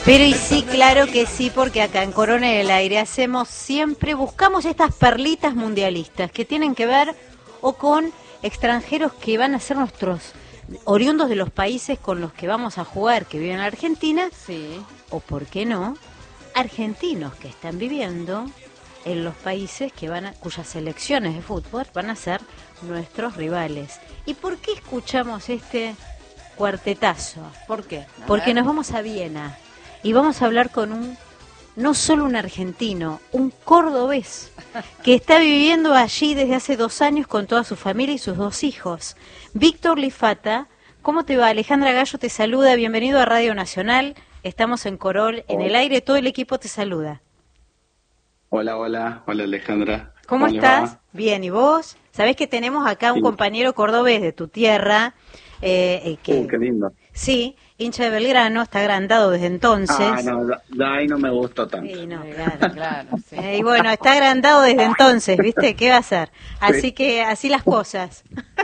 Pero y sí, claro que sí, porque acá en Corona del Aire buscamos estas perlitas mundialistas que tienen que ver o con extranjeros que van a ser nuestros oriundos de los países con los que vamos a jugar, que viven en Argentina, Sí. o por qué no, argentinos que están viviendo en los países cuyas selecciones de fútbol van a ser nuestros rivales. ¿Y por qué escuchamos este cuartetazo? ¿Por qué? Porque nos vamos a Viena y vamos a hablar con no solo un argentino, un cordobés que está viviendo allí desde hace 2 años con toda su familia y sus 2 hijos. Víctor Lifata, ¿cómo te va? Alejandra Gallo te saluda, bienvenido a Radio Nacional, estamos en Corol, en el aire, todo el equipo te saluda. Hola Alejandra. ¿Cómo estás? Bien, ¿y vos? Sabés que tenemos acá un compañero cordobés de tu tierra. Qué lindo. Sí, hincha de Belgrano, está agrandado desde entonces. No, ahí no me gustó tanto. Sí, no, Claro, sí. Y bueno, está agrandado desde entonces, ¿viste? ¿Qué va a hacer? Así Sí. que así las cosas.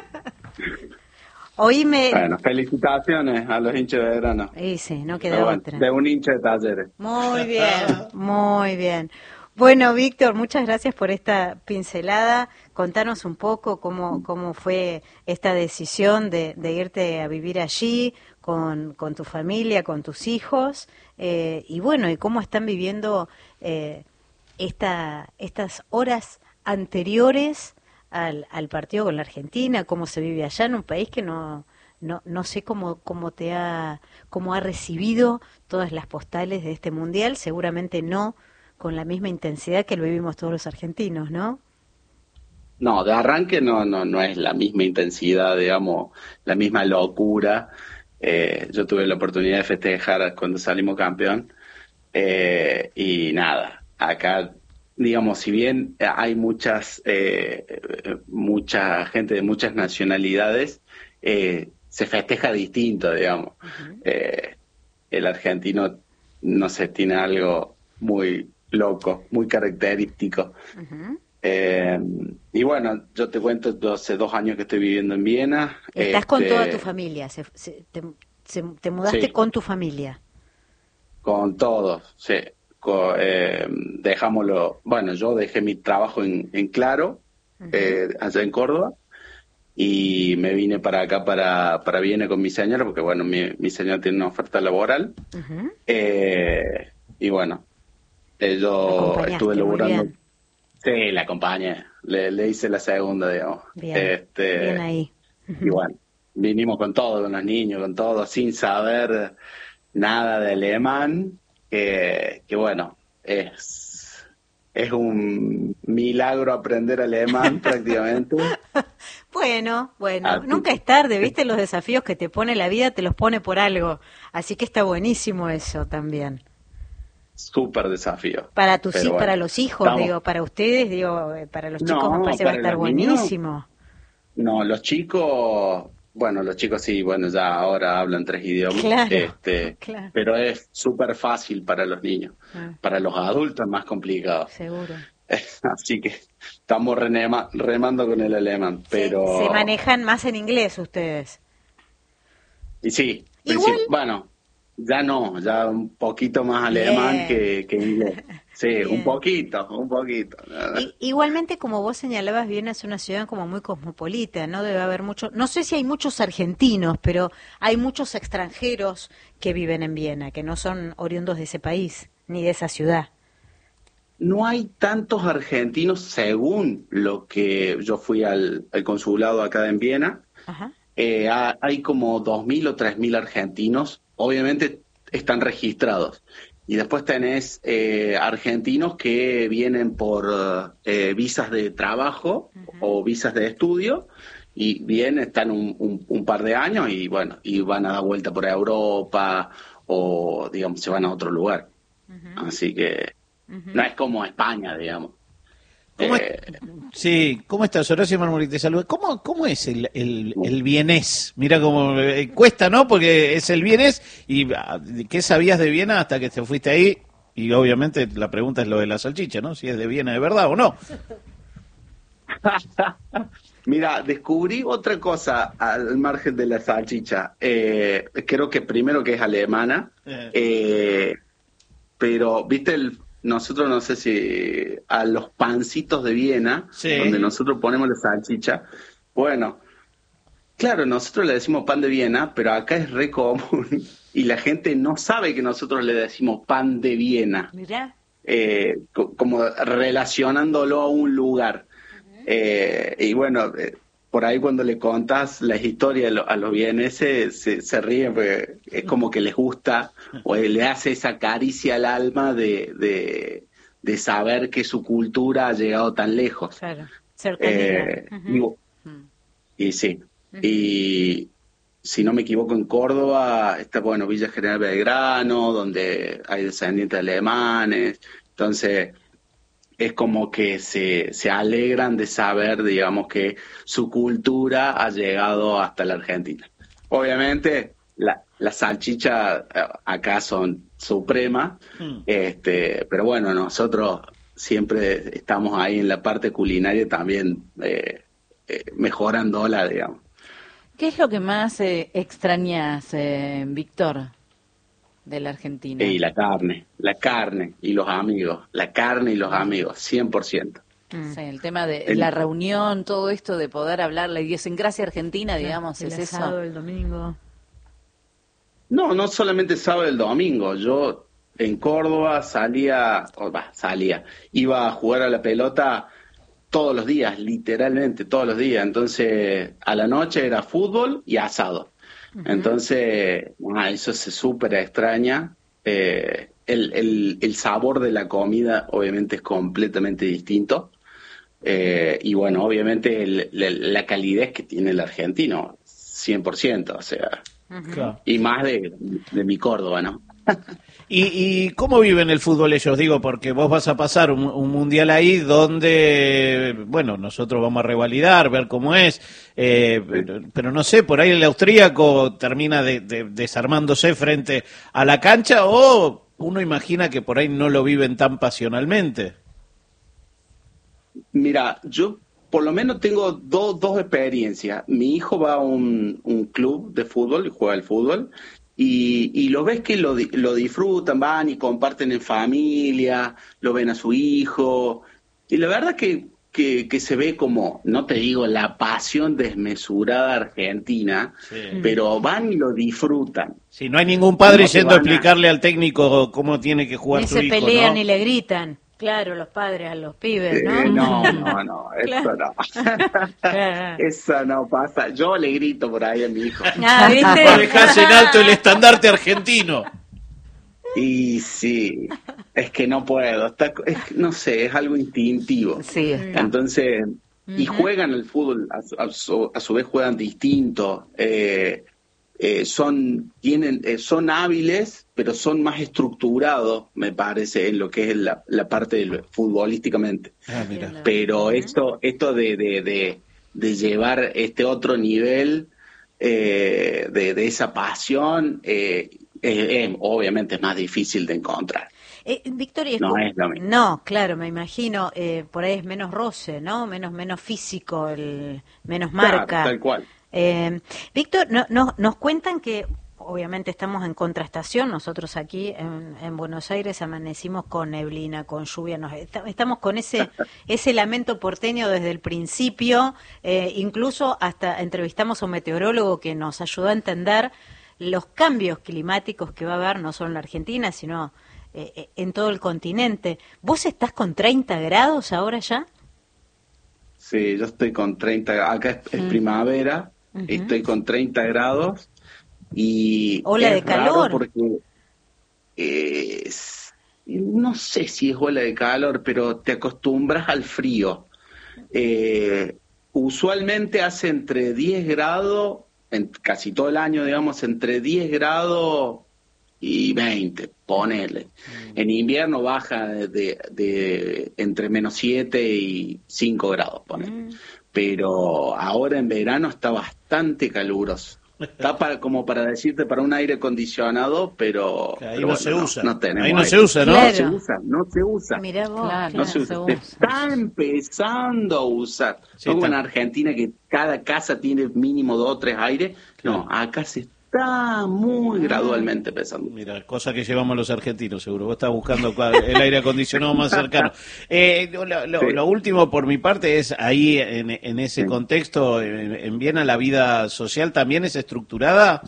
Oíme. Bueno, felicitaciones a los hinchas de Belgrano. Sí, no queda otra. De un hincha de Talleres. Muy bien, muy bien. Bueno, Víctor, muchas gracias por esta pincelada. Contanos un poco cómo fue esta decisión de irte a vivir allí con tu familia, con tus hijos, y bueno, y cómo están viviendo estas horas anteriores al partido con la Argentina, cómo se vive allá en un país que no sé cómo ha recibido todas las postales de este mundial, seguramente no con la misma intensidad que lo vivimos todos los argentinos, ¿no? No, de arranque no es la misma intensidad, digamos, la misma locura. Yo tuve la oportunidad de festejar cuando salimos campeón, y nada, acá, digamos, si bien hay mucha gente de muchas nacionalidades, se festeja distinto, digamos. Uh-huh. El argentino, no sé, tiene algo muy loco, muy característico. Uh-huh. Y bueno, yo te cuento, yo hace 2 años que estoy viviendo en Viena. Estás con toda tu familia, te mudaste Sí, con tu familia. con todos, sí. Dejámoslo, bueno, yo dejé mi trabajo en Claro, Uh-huh. allá en Córdoba, y me vine para acá, para Viena con mi señora, porque bueno, mi señora tiene una oferta laboral. Uh-huh. Y bueno, yo Acompañaste, estuve muy laburando. bien. Sí, la acompañé, le hice la segunda, digamos. Bien, bien ahí. Y bueno, vinimos con todo, con los niños, con todo, sin saber nada de alemán, que bueno, es un milagro aprender alemán prácticamente. Bueno, Así nunca es tarde, ¿viste? Los desafíos que te pone la vida te los pone por algo. Así que está buenísimo eso también. Súper desafío. Para tus Pero hijos, para bueno, los hijos, estamos. para ustedes, para los chicos me No, parece que va a para estar los niños, buenísimo. no, los chicos sí, bueno, ya ahora hablan 3 idiomas, Claro, claro, pero es súper fácil para los niños. Para los adultos es más complicado. seguro. Así que estamos remando con el alemán, pero... Se manejan más en inglés ustedes. Y sí, Igual. bueno, ya un poquito más alemán Bien. que inglés. Sí, Bien. un poquito. Igualmente, como vos señalabas, Viena es una ciudad como muy cosmopolita, no debe haber no sé si hay muchos argentinos, pero hay muchos extranjeros que viven en Viena, que no son oriundos de ese país, ni de esa ciudad. No hay tantos argentinos, según lo que yo fui al consulado acá en Viena. Ajá. Hay como 2.000 o 3.000 argentinos, obviamente están registrados. Y después tenés argentinos que vienen por visas de trabajo o visas de estudio, y están un par de años y bueno, y van a dar vuelta por Europa, o digamos, se van a otro lugar. Así que no es como España, digamos. Sí, ¿cómo estás? Horacio Marmuri te saluda. ¿Cómo es el vienés? Mira cómo cuesta, ¿no? Porque es el vienés. ¿Y qué sabías de Viena hasta que te fuiste ahí? Y obviamente la pregunta es lo de la salchicha, ¿no? Si es de Viena de verdad o no. Mira, descubrí otra cosa al margen de la salchicha. Creo que primero que es alemana. pero viste nosotros no sé si a los pancitos de Viena, Sí. donde nosotros ponemos la salchicha, bueno, claro, nosotros le decimos pan de Viena, pero acá es re común y la gente no sabe que nosotros le decimos pan de Viena, Mirá. como relacionándolo a un lugar. Y bueno, por ahí cuando le contás la historia a los vieneses se ríen porque es como que les gusta o le hace esa caricia al alma de saber que su cultura ha llegado tan lejos. Claro, cercanía. Ujú. Y sí, y si no me equivoco en Córdoba está, bueno, Villa General Belgrano, donde hay descendientes alemanes, entonces es como que se alegran de saber, digamos, que su cultura ha llegado hasta la Argentina. Obviamente, las salchichas acá son supremas, pero bueno, nosotros siempre estamos ahí en la parte culinaria también mejorándola, digamos. ¿Qué es lo que más extrañas, Víctor, de la Argentina? Y la carne y los amigos, 100%. Sí, el tema de la reunión, todo esto de poder hablar la idiosincrasia argentina, digamos, El es asado eso. el domingo. No solamente sábado y el domingo. Yo en Córdoba iba a jugar a la pelota todos los días, literalmente todos los días. Entonces, a la noche era fútbol y asado. Entonces, eso se súper extraña. El sabor de la comida obviamente es completamente distinto. Y bueno, obviamente la calidez que tiene el argentino, 100%, o sea, Claro. y más de mi Córdoba, ¿no? ¿Y cómo viven el fútbol ellos? Digo, porque vos vas a pasar un mundial ahí donde, bueno, nosotros vamos a revalidar, ver cómo es, pero no sé, por ahí el austríaco termina desarmándose frente a la cancha o uno imagina que por ahí no lo viven tan pasionalmente. Mira, yo por lo menos tengo dos experiencias. Mi hijo va a un club de fútbol y juega al fútbol y lo ves que lo disfrutan, van y comparten en familia, lo ven a su hijo y la verdad que se ve como, no te digo la pasión desmesurada argentina, pero van y lo disfrutan. Si no hay ningún padre No te yendo a van a- explicarle al técnico cómo tiene que jugar Ni su se hijo, pelean ¿no? ni le gritan. Claro, los padres a los pibes, ¿no? No, eso no. Claro. Eso no pasa. Yo le grito por ahí a mi hijo. Ah, ¿viste? No dejás en alto el estandarte argentino. Y sí, es que no puedo. No sé, es algo instintivo. Sí, está. Entonces, y juegan el fútbol, a su vez juegan distinto. Son hábiles, pero son más estructurados, me parece, en lo que es la parte futbolísticamente. Ah, mira. Pero esto de llevar este otro nivel de esa pasión, obviamente es más difícil de encontrar. Victoria, No es lo mismo. no, claro, me imagino, por ahí es menos roce, ¿no? Menos físico, menos marca. Claro, tal cual. Víctor, nos cuentan que obviamente estamos en contrastación, nosotros aquí en Buenos Aires amanecimos con neblina, con lluvia, estamos con ese lamento porteño desde el principio, incluso hasta entrevistamos a un meteorólogo que nos ayudó a entender los cambios climáticos que va a haber, no solo en la Argentina, sino en todo el continente. ¿Vos estás con 30 grados ahora ya? Sí, yo estoy con 30, acá es primavera, estoy con 30 grados y Ola de es raro calor. porque no sé si es ola de calor, pero te acostumbras al frío. Usualmente hace entre 10 grados, casi todo el año, digamos, entre 10 grados y 20, ponele. En invierno baja de entre menos 7 y 5 grados, ponele. Pero ahora en verano está bastante caluroso. Está como para decirte, para un aire acondicionado, pero... Ahí pero no bueno, se usa. No tenemos Ahí no aire. se usa, ¿no? Claro. No se usa. Mirá vos. Claro. No se usa. Se está empezando a usar. Sí, No como en está. Argentina que cada casa tiene mínimo 2 o 3 aires. No, acá se está está muy gradualmente empezando. Mira, cosa que llevamos los argentinos, seguro. Vos estás buscando el aire acondicionado más cercano. Lo último por mi parte es, ahí en ese contexto, en Viena, ¿la vida social también es estructurada?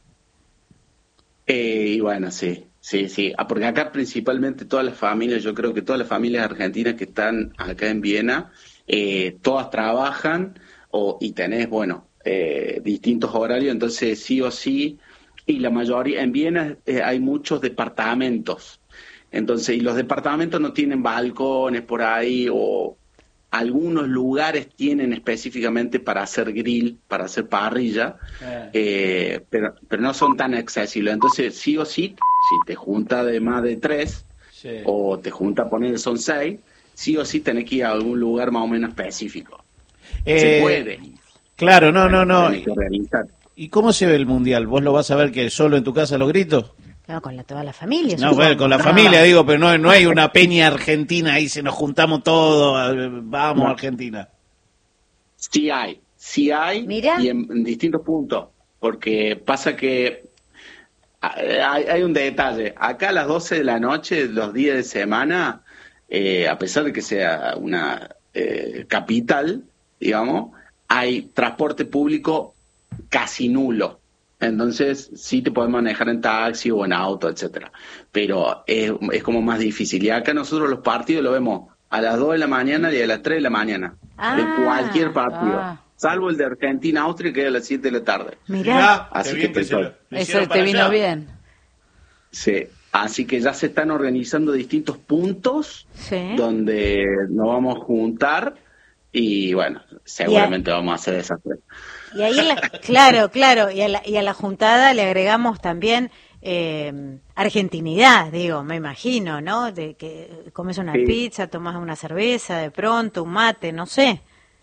Y bueno, sí. Porque acá principalmente todas las familias, yo creo que todas las familias argentinas que están acá en Viena, todas trabajan y tenés, distintos horarios, entonces sí o sí, y la mayoría, en Viena hay muchos departamentos, entonces, y los departamentos no tienen balcones por ahí, o algunos lugares tienen específicamente para hacer grill, para hacer parrilla, pero no son tan accesibles, entonces sí o sí, si te junta de más de 3, o te junta, poner son 6, sí o sí tenés que ir a algún lugar más o menos específico. Se puede. Claro, no. ¿Y cómo se ve el Mundial? ¿Vos lo vas a ver que solo en tu casa los gritos? No, con toda la familia. No, bueno, con la familia digo, pero no hay una peña argentina ahí, se nos juntamos todos, vamos a Argentina. Sí hay, Mirá. y en distintos puntos, porque pasa que hay un detalle. Acá a las 12 de la noche, los días de semana, a pesar de que sea una capital, digamos, hay transporte público casi nulo. Entonces sí te podés manejar en taxi o en auto, etcétera. Pero es como más difícil. Y acá nosotros los partidos lo vemos a las 2 de la mañana y a las 3 de la mañana. De cualquier partido. Salvo el de Argentina-Austria, que es a las 7 de la tarde. Mirá. Así que Eso te vino bien. Sí. Así que ya se están organizando distintos puntos donde nos vamos a juntar y bueno, seguramente vamos a hacer esa fiesta. Y ahí, claro, y a la juntada le agregamos también argentinidad, digo, me imagino, ¿no? De que comes una pizza, tomas una cerveza, de pronto, un mate, no sé.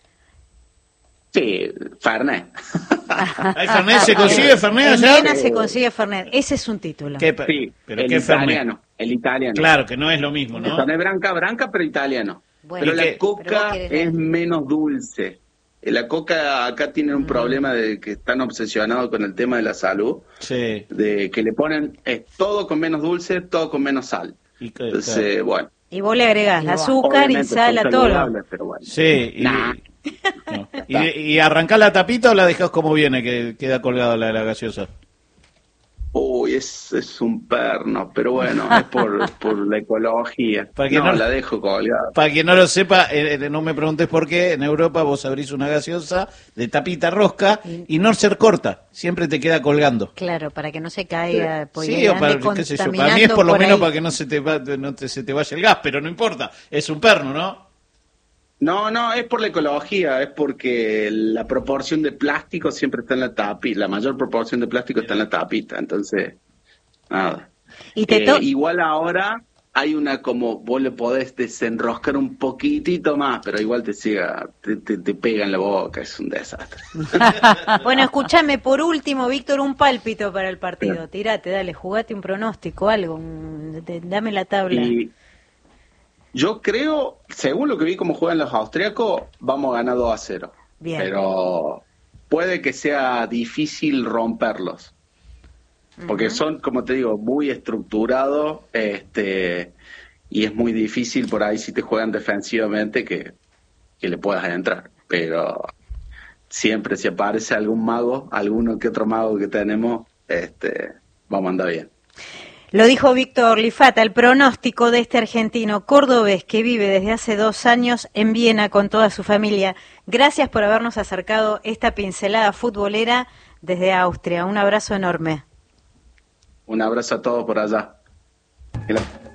Sí, Fernet. ¿Hay Fernet? ¿Se consigue Fernet allá? En Viena se consigue Fernet, ese es un título. Sí, pero el ¿qué italiano, Fernet? el italiano. Claro, que no es lo mismo, ¿no? Fernet branca, pero italiano. Bueno, pero la coca es menos dulce. La coca acá tiene un problema de que están obsesionados con el tema de la salud, de que le ponen todo con menos dulce, todo con menos sal. Entonces, bueno. Y vos le agregás azúcar y sal a todo. Bueno. Sí, ¿Y arrancás la tapita o la dejás como viene, que queda colgada la de la gaseosa? Uy, es un perno, pero bueno, es por la ecología. La dejo colgada. Para quien no lo sepa, no me preguntes por qué, en Europa vos abrís una gaseosa de tapita rosca y no ser corta, siempre te queda colgando. Claro, para que no se caiga. Sí, o para, qué sé yo, para mí es por lo menos para que no se te vaya el gas, pero no importa, es un perno, ¿no? No, es por la ecología, es porque la proporción de plástico siempre está en la tapita, la mayor proporción de plástico está en la tapita, entonces, nada. ¿Y igual ahora hay una como, vos le podés desenroscar un poquitito más, pero igual te pega en la boca, es un desastre. Bueno, escúchame, por último, Víctor, un pálpito para el partido, tirate, dale, jugate un pronóstico, algo, dame la tabla. Yo creo, según lo que vi cómo juegan los austríacos, vamos a ganar 2-0. Bien. Pero puede que sea difícil romperlos. Porque son, como te digo, muy estructurados, y es muy difícil por ahí si te juegan defensivamente que le puedas entrar. Pero siempre si aparece algún mago, alguno que otro mago que tenemos, vamos a andar bien. Lo dijo Víctor Lifata, el pronóstico de este argentino cordobés que vive desde hace 2 años en Viena con toda su familia. Gracias por habernos acercado esta pincelada futbolera desde Austria. Un abrazo enorme. Un abrazo a todos por allá.